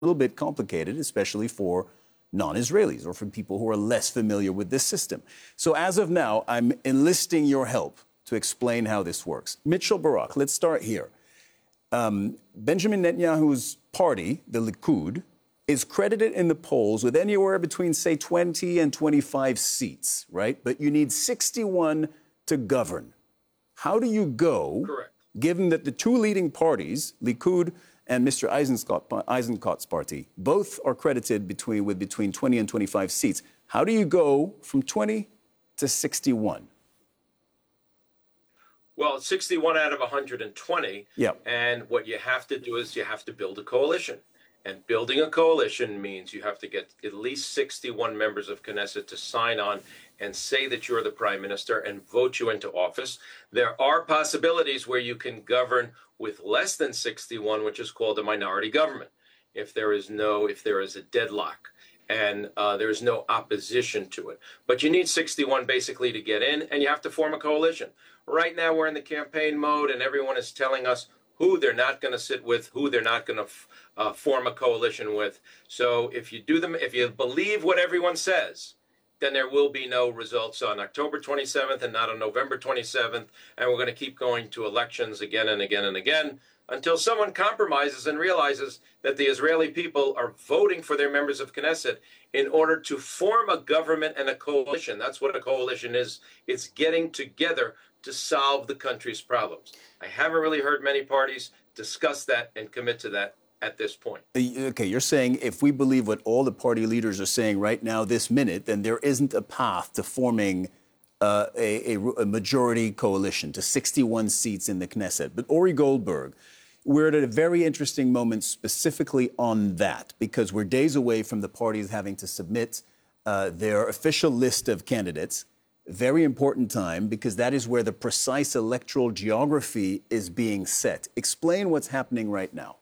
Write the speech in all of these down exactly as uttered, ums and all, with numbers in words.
little bit complicated, especially for non-Israelis or for people who are less familiar with this system. So as of now, I'm enlisting your help to explain how this works. Mitchell Barak, let's start here. Um, Benjamin Netanyahu's party, the Likud, is credited in the polls with anywhere between, say, twenty and twenty-five seats, right? But you need sixty-one to govern. How do you go, Correct. given that the two leading parties, Likud and Mister Eisenkot, Eisenkot's party, both are credited between, with between twenty and twenty-five seats. How do you go from twenty to sixty-one? Well, it's sixty-one out of one hundred twenty. Yep. And what you have to do is you have to build a coalition. And building a coalition means you have to get at least sixty-one members of Knesset to sign on and say that you're the prime minister and vote you into office. There are possibilities where you can govern with less than sixty-one, which is called a minority government, if there is no, if there is a deadlock and uh, there is no opposition to it. But you need sixty-one basically to get in, and you have to form a coalition. Right now we're in the campaign mode, and everyone is telling us who they're not going to sit with, who they're not going to uh, form a coalition with. So if you do them, if you believe what everyone says, then there will be no results on October twenty-seventh and not on November twenty-seventh. And we're going to keep going to elections again and again and again until someone compromises and realizes that the Israeli people are voting for their members of Knesset in order to form a government and a coalition. That's what a coalition is. It's getting together to solve the country's problems. I haven't really heard many parties discuss that and commit to that at this point. Okay, you're saying if we believe what all the party leaders are saying right now, this minute, then there isn't a path to forming uh, a, a, a majority coalition to sixty-one seats in the Knesset. But Ori Goldberg, we're at a very interesting moment specifically on that, because we're days away from the parties having to submit uh, their official list of candidates. Very important time, because that is where the precise electoral geography is being set. Explain what's happening right now.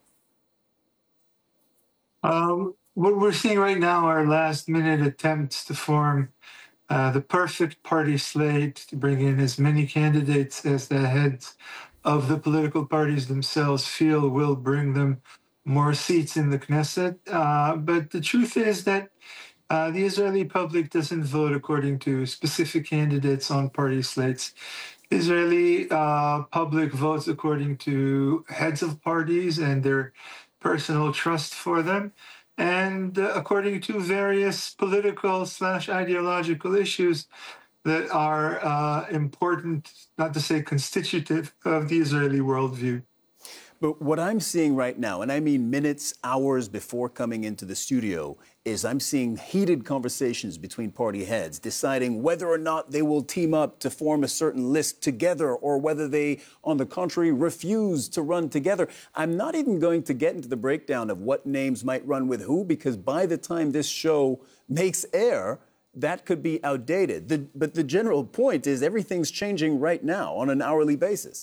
Um, what we're seeing right now are last-minute attempts to form uh, the perfect party slate to bring in as many candidates as the heads of the political parties themselves feel will bring them more seats in the Knesset. Uh, but the truth is that Uh, the Israeli public doesn't vote according to specific candidates on party slates. The Israeli uh, public votes according to heads of parties and their personal trust for them, and uh, according to various political slash ideological issues that are uh, important, not to say constitutive, of the Israeli worldview. But what I'm seeing right now, and I mean minutes, hours before coming into the studio, is I'm seeing heated conversations between party heads deciding whether or not they will team up to form a certain list together, or whether they, on the contrary, refuse to run together. I'm not even going to get into the breakdown of what names might run with who, because by the time this show makes air, that could be outdated. The, but the general point is everything's changing right now on an hourly basis.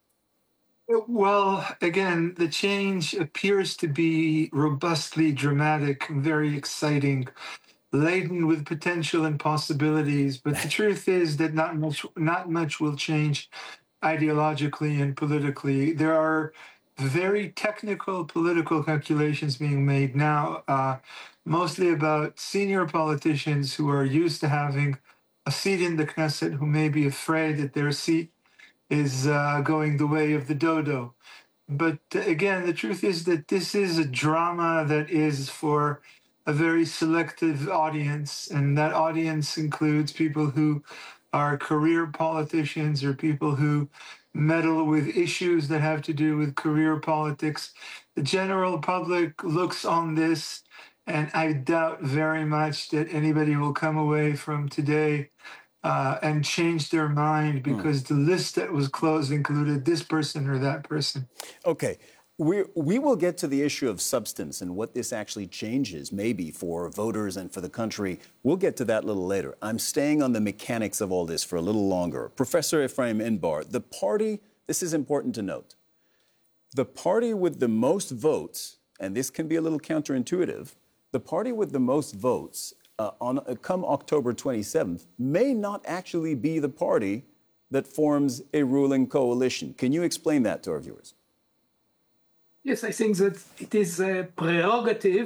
Well, again, the change appears to be robustly dramatic, very exciting, laden with potential and possibilities. But the truth is that not much, not much will change ideologically and politically. There are very technical political calculations being made now, uh, mostly about senior politicians who are used to having a seat in the Knesset, who may be afraid that their seat is uh, going the way of the dodo. But uh, again, the truth is that this is a drama that is for a very selective audience, and that audience includes people who are career politicians or people who meddle with issues that have to do with career politics. The general public looks on this, and I doubt very much that anybody will come away from today Uh, and change their mind because mm. the list that was closed included this person or that person. Okay. We, we will get to the issue of substance and what this actually changes, maybe for voters and for the country. We'll get to that a little later. I'm staying on the mechanics of all this for a little longer. Professor Ephraim Inbar, the party, this is important to note, the party with the most votes, and this can be a little counterintuitive, the party with the most votes Uh, on, uh, come October twenty-seventh, may not actually be the party that forms a ruling coalition. Can you explain that to our viewers? Yes, I think that it is a prerogative